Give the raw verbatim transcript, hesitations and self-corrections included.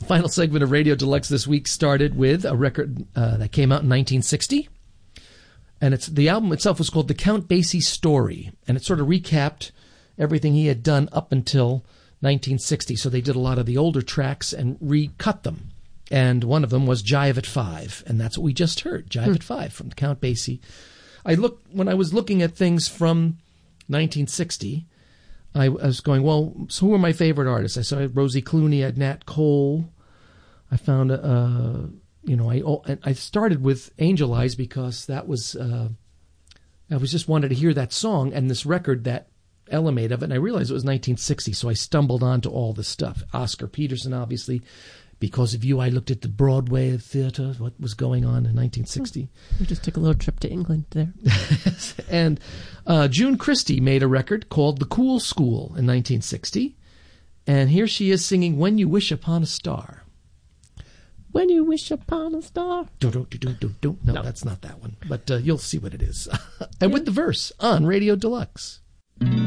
Final segment of Radio Deluxe this week started with a record uh, that came out in nineteen sixty. And it's the album itself was called The Count Basie Story. And it sort of recapped everything he had done up until nineteen sixty. So they did a lot of the older tracks and recut them. And one of them was Jive at Five. And that's what we just heard, Jive hmm. at Five from the Count Basie. I looked, when I was looking at things from nineteen sixty, I, I was going, well, so who are my favorite artists? I saw Rosie Clooney, I had Nat Cole. I found, uh, you know, I oh, I started with Angel Eyes because that was, uh, I was just wanted to hear that song and this record, that element of it, and I realized it was nineteen sixty, so I stumbled onto all this stuff. Oscar Peterson, obviously. Because of you, I looked at the Broadway theater, what was going on in nineteen sixty. We just took a little trip to England there. And uh, June Christy made a record called The Cool School in nineteen sixty. And here she is singing When You Wish Upon a Star. When you wish upon a star. Do, do, do, do, do. No, no, that's not that one. But uh, you'll see what it is. And yeah. With the verse on Radio Deluxe.